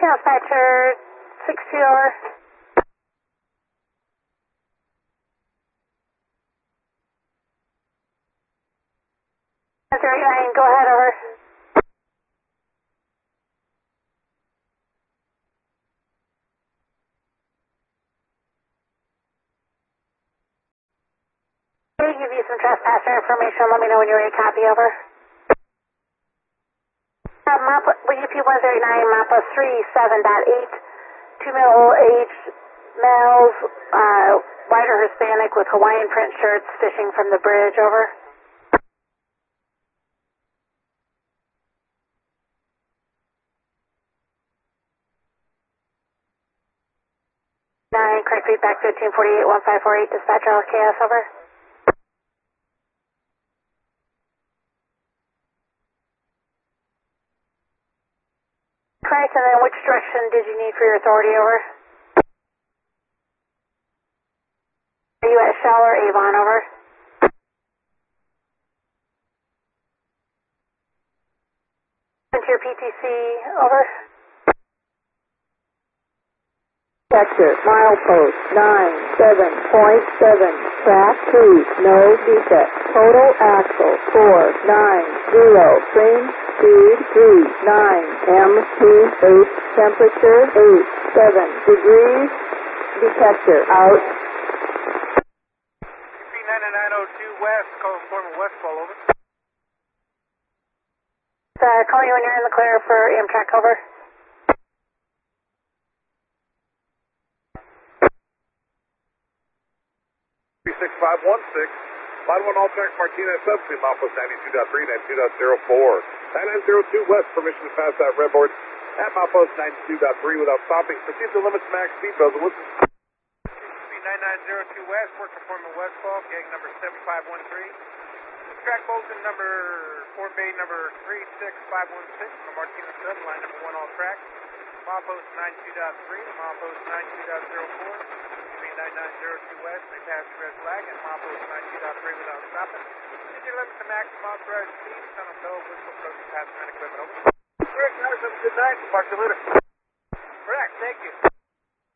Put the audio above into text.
Dispatcher 60 over. 39, go ahead, over. I'll give you some trespasser information. Let me know when you're ready to copy, over. UP 139, MAPA 37.8, 2 middle-aged males, white or Hispanic with Hawaiian print shirts fishing from the bridge, over. 9, correct feedback 1548, 1548, dispatcher LKS, over. Correct, and then which direction did you need for your authority, over? Are you at Shell or Avon, over? Into your PTC, over. Sector, milepost 97.7, track 2, no defect, total axle 490, train speed 39, MT8, temperature 87 degrees, detector out. UP 9902 West, calling former West call, over. Call you when you're in the clear for Amtrak, over. 6516, Line 1 Alltrack Martinez substitute, milepost 92.3, 92.04. 9902 West, permission to pass that red board at milepost 92.3 without stopping. Proceed to limits max speed, Bells. Listen. 9902 West, work conforming West call, gang number 7513. Track bulletin number 4 bay number 36516 from Martinez sub, line number 1 Alltrack. Milepost 92.3, milepost 92.04. 9902 West, may pass the red flag at milepost 92.3 without stopping. Engine limit to maximum authorized speed, tunnel tow, whistle approaching passenger equipment, over. Correct, nice, have a good night, talk to you later. Correct, thank you.